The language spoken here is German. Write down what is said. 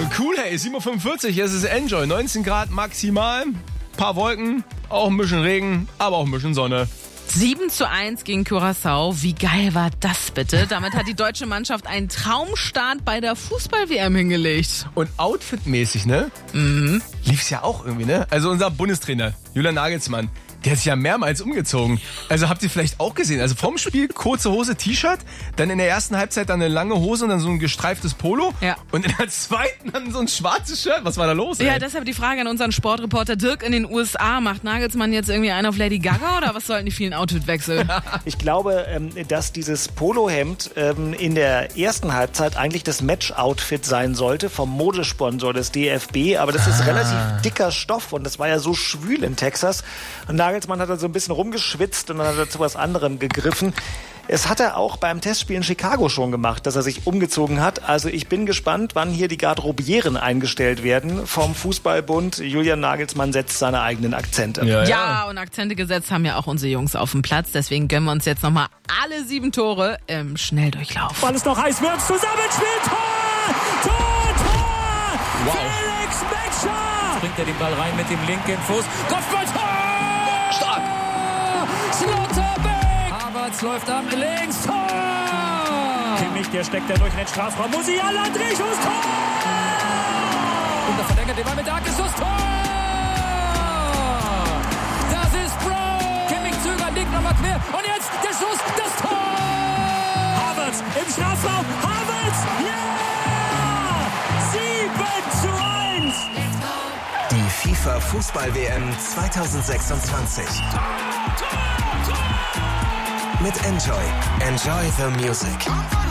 Cool, hey, 7.45 Uhr, es ist Enjoy, 19 Grad maximal, paar Wolken, auch ein bisschen Regen, aber auch ein bisschen Sonne. 7:1 gegen Curaçao. Wie geil war das bitte? Damit hat die deutsche Mannschaft einen Traumstart bei der Fußball-WM hingelegt. Und outfitmäßig, ne? Lief's ja auch irgendwie, ne? Also unser Bundestrainer, Julian Nagelsmann, der hat sich ja mehrmals umgezogen. Also habt ihr vielleicht auch gesehen. Also vorm Spiel kurze Hose, T-Shirt, dann in der ersten Halbzeit dann eine lange Hose und dann so ein gestreiftes Polo. Ja. Und in der zweiten dann so ein schwarzes Shirt. Was war da los, ey? Ja, deshalb die Frage an unseren Sportreporter Dirk in den USA. Macht Nagelsmann jetzt irgendwie einen auf Lady Gaga oder was sollten die vielen Outfitwechsel? Ich glaube, dass dieses Polohemd in der ersten Halbzeit eigentlich das Match-Outfit sein sollte vom Modesponsor des DFB. Aber das ist relativ dicker Stoff und das war ja so schwül in Texas. Und Nagelsmann hat da so ein bisschen rumgeschwitzt und dann hat er zu was anderem gegriffen. Es hat er auch beim Testspiel in Chicago schon gemacht, dass er sich umgezogen hat. Also ich bin gespannt, wann hier die Garderobieren eingestellt werden vom Fußballbund. Julian Nagelsmann setzt seine eigenen Akzente. Ja, und Akzente gesetzt haben ja auch unsere Jungs auf dem Platz. Deswegen gönnen wir uns jetzt nochmal alle 7 Tore im Schnelldurchlauf. Weil es noch heiß wird, Zusammenspiel, Tor! Tor! Tor! Wow. Felix Metscher! Bringt er den Ball rein mit dem linken Fuß. Kopfball, Tor! Stark! Schlotterbeck! Havertz läuft ab links, Tor! Kimmich, der steckt da durch in den Strafraum. Musiala, Drehschuss, Tor! Und da verlängert der Ball mit Darkeschuss, Tor! Das ist Bro! Kimmich zögert, liegt nochmal quer. Und jetzt der Schuss, das Tor! Havertz im Strafraum, Havertz, ja! 7:1! Die FIFA Fußball-WM 2026. Mit Enjoy. Enjoy the music.